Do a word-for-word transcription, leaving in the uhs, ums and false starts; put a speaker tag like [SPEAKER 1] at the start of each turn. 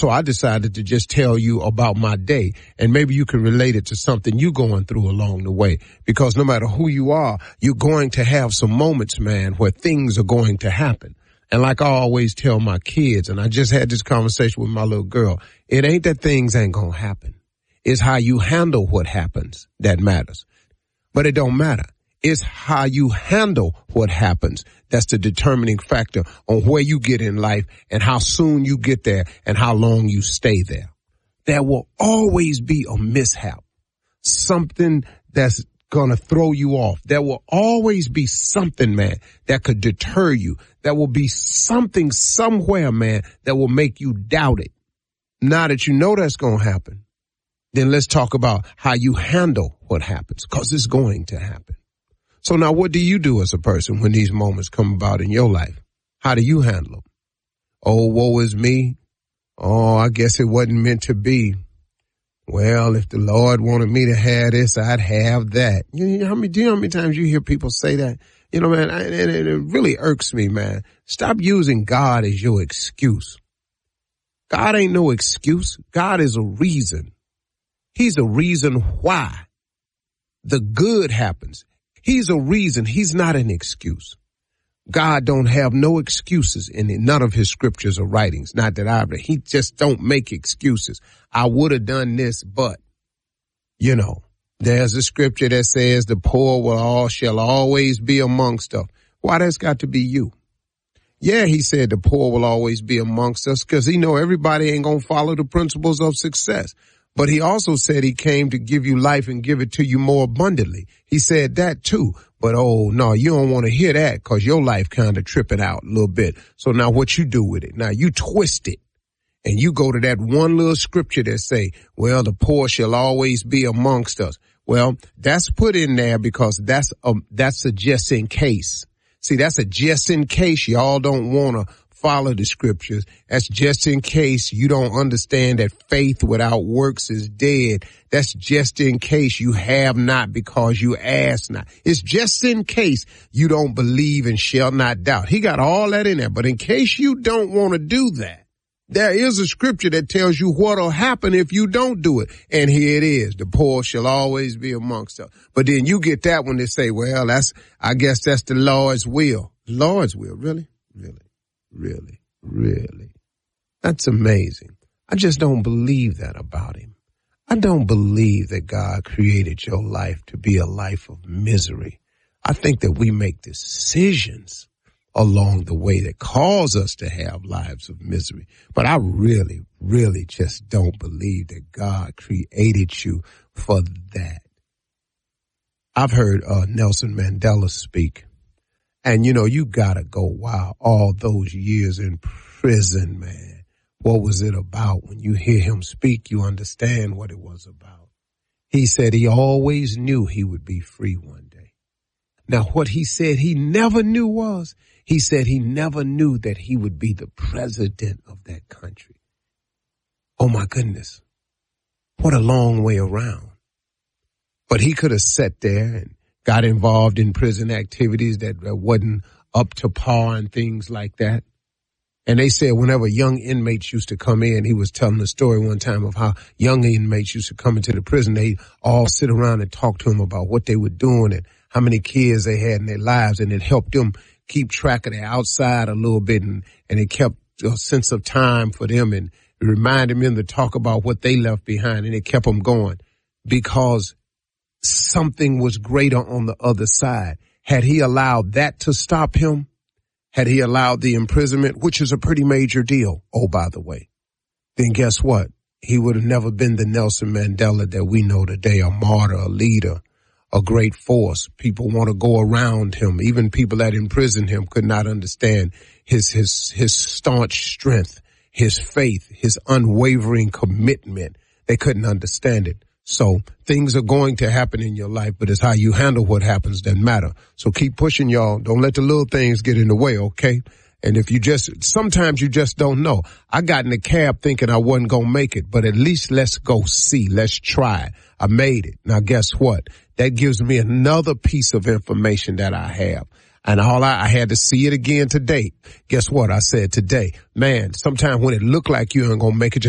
[SPEAKER 1] so I decided to just tell you about my day, and maybe you can relate it to something you're going through along the way, because no matter who you are, you're going to have some moments, man, where things are going to happen. And like I always tell my kids, and I just had this conversation with my little girl, it ain't that things ain't going to happen. It's how you handle what happens that matters. But it don't matter. It's how you handle what happens. That's the determining factor on where you get in life and how soon you get there and how long you stay there. There will always be a mishap, something that's going to throw you off. There will always be something, man, that could deter you. There will be something somewhere, man, that will make you doubt it. Now that you know that's going to happen, then let's talk about how you handle what happens, because it's going to happen. So now what do you do as a person when these moments come about in your life? How do you handle them? Oh, woe is me. Oh, I guess it wasn't meant to be. Well, if the Lord wanted me to have this, I'd have that. You know how many, do you know how many times you hear people say that? You know, man, I, and it really irks me, man. Stop using God as your excuse. God ain't no excuse. God is a reason. He's a reason why the good happens. He's a reason. He's not an excuse. God don't have no excuses in it. None of his scriptures or writings. Not that I've, he just don't make excuses. I would have done this, but, you know, there's a scripture that says the poor will all, shall always be amongst us. Why that's got to be you? Yeah, he said the poor will always be amongst us because he know everybody ain't going to follow the principles of success. But he also said he came to give you life and give it to you more abundantly. He said that too. But, oh, no, you don't want to hear that because your life kind of tripping out a little bit. So now what you do with it? Now you twist it and you go to that one little scripture that say, well, the poor shall always be amongst us. Well, that's put in there because that's a, that's a just in case. See, that's a just in case y'all don't want to follow the scriptures. That's just in case you don't understand that faith without works is dead. That's just in case you have not because you ask not. It's just in case you don't believe and shall not doubt. He got all that in there. But in case you don't want to do that, there is a scripture that tells you what'll happen if you don't do it. And here it is. The poor shall always be amongst us. But then you get that one that say, well, that's, I guess that's the Lord's will. Lord's will. Really? Really? Really, really. That's amazing. I just don't believe that about him. I don't believe that God created your life to be a life of misery. I think that we make decisions along the way that cause us to have lives of misery. But I really, really just don't believe that God created you for that. I've heard uh, Nelson Mandela speak. And, you know, you got to go, wow, all those years in prison, man. What was it about? When you hear him speak, you understand what it was about. He said he always knew he would be free one day. Now, what he said he never knew was, he said he never knew that he would be the president of that country. Oh, my goodness. What a long way around. But he could have sat there and got involved in prison activities that wasn't up to par and things like that. And they said whenever young inmates used to come in, he was telling a story one time of how young inmates used to come into the prison. They all sit around and talk to him about what they were doing and how many kids they had in their lives. And it helped them keep track of their outside a little bit. And, and it kept a sense of time for them and it reminded them to talk about what they left behind. And it kept them going because something was greater on the other side. Had he allowed that to stop him, had he allowed the imprisonment, which is a pretty major deal, oh, by the way, then guess what? He would have never been the Nelson Mandela that we know today, a martyr, a leader, a great force. People want to go around him. Even people that imprisoned him could not understand his, his, his staunch strength, his faith, his unwavering commitment. They couldn't understand it. So things are going to happen in your life, but it's how you handle what happens that matter. So keep pushing, y'all. Don't let the little things get in the way, okay? And if you just, sometimes you just don't know. I got in the cab thinking I wasn't going to make it, but at least let's go see. Let's try. I made it. Now guess what? That gives me another piece of information that I have. And all I, I had to see it again today. Guess what? I said today, man, sometimes when it look like you ain't going to make it, just